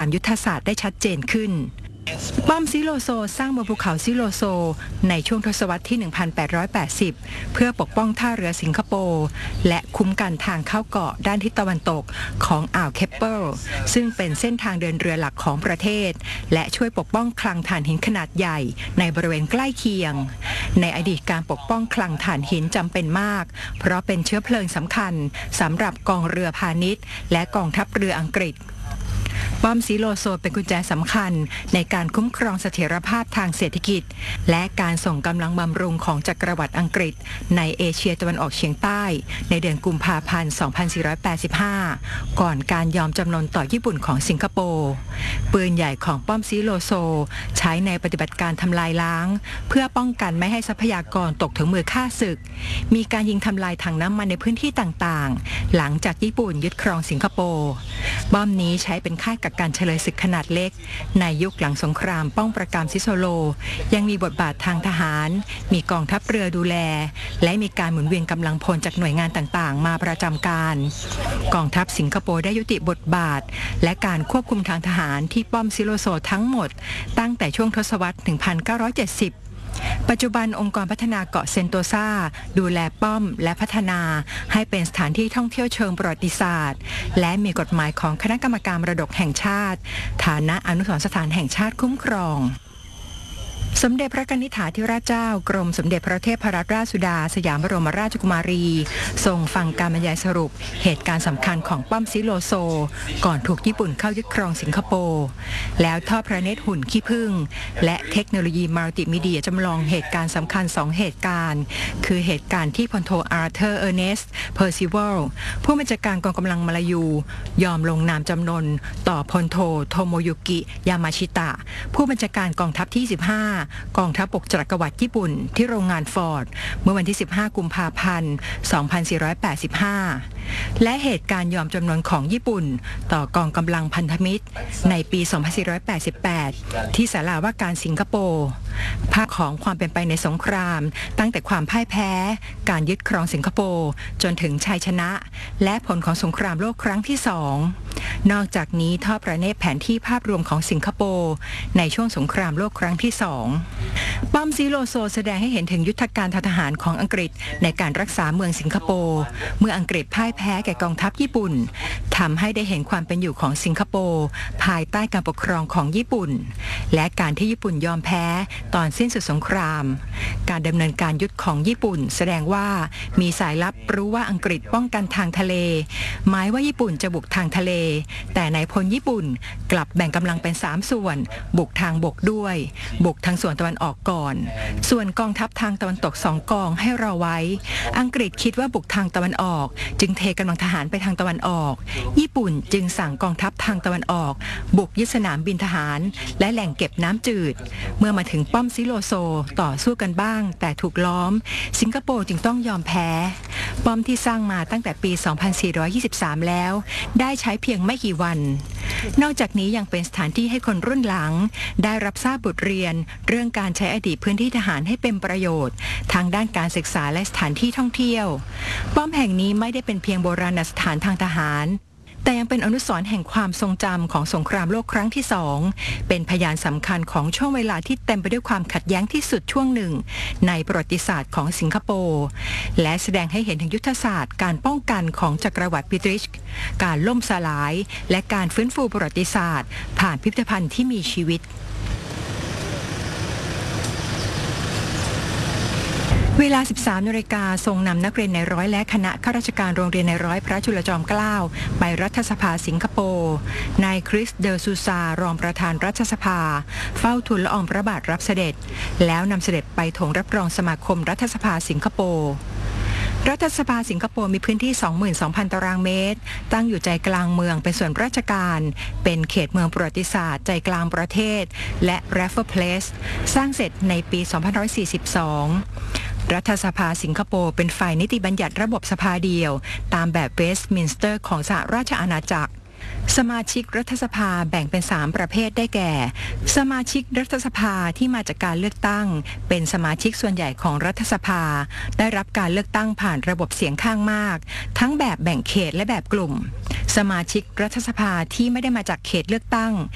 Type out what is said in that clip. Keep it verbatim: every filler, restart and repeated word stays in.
ยุทธศาสตร์ได้ชัดเจนขึ้นป้อมซิโลโซสร้างบนภูเขาซิโลโซในช่วงทศวรรษที่ หนึ่งพันแปดร้อยแปดสิบ เพื่อปกป้องท่าเรือสิงคโปร์และคุ้มกันทางเข้าเกาะด้านทิศตะวันตกของอ่าวเคปเปิลซึ่งเป็นเส้นทางเดินเรือหลักของประเทศและช่วยปกป้องคลังถ่านหินขนาดใหญ่ในบริเวณใกล้เคียงในอดีตการปกป้องคลังถ่านหินจำเป็นมากเพราะเป็นเชื้อเพลิงสำคัญสำหรับกองเรือพาณิชย์และกองทัพเรืออังกฤษป้อมซิโลโซเป็นกุญแจสำคัญในการคุ้มครองเสถียรภาพทางเศรษฐกิจและการส่งกำลังบำรุงของจักรวรรดิอังกฤษในเอเชียตะวันออกเฉียงใต้ในเดือนกุมภาพันธ์ สองพันสี่ร้อยแปดสิบห้า ก่อนการยอมจำนนต่อญี่ปุ่นของสิงคโปร์ปืนใหญ่ของป้อมซิโลโซใช้ในปฏิบัติการทำลายล้างเพื่อป้องกันไม่ให้ทรัพยากรตกถึงมือข้าศึกมีการยิงทำลายถังน้ำมันในพื้นที่ต่างๆหลังจากญี่ปุ่นยึดครองสิงคโปร์ป้อมนี้ใช้เป็นค่ายกักกันเฉลยศึกขนาดเล็กในยุคหลังสงครามป้องปราการซิโซโลยังมีบทบาททางทหารมีกองทัพเรือดูแลและมีการหมุนเวียนกำลังพลจากหน่วยงานต่างๆมาประจำการกองทัพสิงคโปร์ได้ยุติบทบาทและการควบคุมทางทหารที่ป้อมซิโลโซทั้งหมดตั้งแต่ช่วงทศวรรษ หนึ่งพันเก้าร้อยเจ็ดสิบปัจจุบันองค์กรพัฒนาเกาะเซนโตซาดูแลป้อมและพัฒนาให้เป็นสถานที่ท่องเที่ยวเชิงประวัติศาสตร์และมีกฎหมายของคณะกรรมการมรดกแห่งชาติฐานะอนุสรณ์สถานแห่งชาติคุ้มครองสมเด็จพระกนิษฐาธิราชเจ้ากรมสมเด็จพระเทพรัตนราชสุดาสยามบรมราชกุมารีทรงฟังการบรรยายสรุปเหตุการณ์สำคัญของป้อมซิโลโซก่อนถูกญี่ปุ่นเข้ายึดครองสิงคโปร์แล้วทอดพระเนตรหุ่นขี้ผึ้งและเทคโนโลยีมัลติมีเดียจำลองเหตุการณ์สำคัญสองเหตุการณ์คือเหตุการณ์ที่พลโทอาร์เธอร์เออร์เนสต์เพอร์ซิวัลผู้บัญชาการกองกำลังมาลายูยอมลงนามจำนนต่อพลโทโทโมยุกิยามาชิตะผู้บัญชาการกองทัพที่สิบห้ากองทัพบกจักรวรรดิญี่ปุ่นที่โรงงานฟอร์ดเมื่อวันที่สิบห้ากุมภาพันธ์ สองพันสี่ร้อยแปดสิบห้าและเหตุการณ์ยอมจำนนของญี่ปุ่นต่อกองกำลังพันธมิตรในปี สองพันสี่ร้อยแปดสิบแปด ที่ศาลาว่าการสิงคโปร์ภาพของความเป็นไปในสงครามตั้งแต่ความพ่ายแพ้การยึดครองสิงคโปร์จนถึงชัยชนะและผลของสงครามโลกครั้งที่สองนอกจากนี้ทอดพระเนตรแผนที่ภาพรวมของสิงคโปร์ในช่วงสงครามโลกครั้งที่สองป้อมซิโลโซแสดงให้เห็นถึงยุทธการทางทหารของอังกฤษในการรักษาเมืองสิงคโปร์เมื่ออังกฤษพ่ายแพ้แก่กองทัพญี่ปุ่นทำให้ได้เห็นความเป็นอยู่ของสิงคโปร์ภายใต้การปกครองของญี่ปุ่นและการที่ญี่ปุ่นยอมแพ้ตอนสิ้นสุดสงครามการดำเนินการยุทธของญี่ปุ่นแสดงว่ามีสายลับรู้ว่าอังกฤษป้องกันทางทะเลหมายว่าญี่ปุ่นจะบุกทางทะเลแต่นายพลญี่ปุ่นกลับแบ่งกำลังเป็นสามส่วนบุกทางบกด้วยบุกทางส่วนตะวันออกก่อนส่วนกองทัพทางตะวันตกสองกองให้รอไว้อังกฤษคิดว่าบุกทางตะวันออกจึงเทกำลังทหารไปทางตะวันออกญี่ปุ่นจึงสั่งกองทัพทางตะวันออกบุกยึดสนามบินทหารและแหล่งเก็บน้ำจืดเมื่อมาถึงป้อมซิโลโซต่อสู้กันบ้างแต่ถูกล้อมสิงคโปร์จึงต้องยอมแพ้ป้อมที่สร้างมาตั้งแต่ปี สองพันสี่ร้อยยี่สิบสาม แล้วได้ใช้เพียงไม่กี่วันนอกจากนี้ยังเป็นสถานที่ให้คนรุ่นหลังได้รับทราบบทเรียนเรื่องการใช้อดีตพื้นที่ทหารให้เป็นประโยชน์ทางด้านการศึกษาและสถานที่ท่องเที่ยวป้อมแห่งนี้ไม่ได้เป็นเพียงโบราณสถานทางทหารแต่ยังเป็นอนุสรณ์แห่งความทรงจำของสงครามโลกครั้งที่สองเป็นพยานสำคัญของช่วงเวลาที่เต็มไปด้วยความขัดแย้งที่สุดช่วงหนึ่งในประวัติศาสตร์ของสิงคโปร์และแสดงให้เห็นถึงยุทธศาสตร์การป้องกันของจักรวรรดิบริติชการล่มสลายและการฟื้นฟูประวัติศาสตร์ผ่านพิพิธภัณฑ์ที่มีชีวิตเวลา สิบสามนาฬิกาทรงนำนักเรียนในร้อยและคณะข้าราชการโรงเรียนในร้อยพระจุลจอมเกล้าไปรัฐสภาสิงคโปร์นายคริสเดอซูซารองประธานรัฐสภาเฝ้าทูลละอองพระบาทรับเสด็จแล้วนำเสด็จไปถงรับรองสมาคมรัฐสภาสิงคโปร์รัฐสภาสิงคโปร์มีพื้นที่ สองหมื่นสองพัน ตารางเมตรตั้งอยู่ใจกลางเมืองเป็นส่วนราชการเป็นเขตเมืองประวัติศาสตร์ใจกลางประเทศและ Raffles Place สร้างเสร็จในปี สองพันหนึ่งร้อยสี่สิบสองรัฐสภาสิงคโปร์เป็นฝ่ายนิติบัญญัติระบบสภาเดียวตามแบบเวสต์มินสเตอร์ของสหราชอาณาจักรสมาชิกรัฐสภาแบ่งเป็นสามประเภทได้แก่สมาชิกรัฐสภาที่มาจากการเลือกตั้งเป็นสมาชิกส่วนใหญ่ของรัฐสภาได้รับการเลือกตั้งผ่านระบบเสียงข้างมากทั้งแบบแบ่งเขตและแบบกลุ่มสมาชิกรัฐสภาที่ไม่ได้มาจากเขตเลือกตั้ง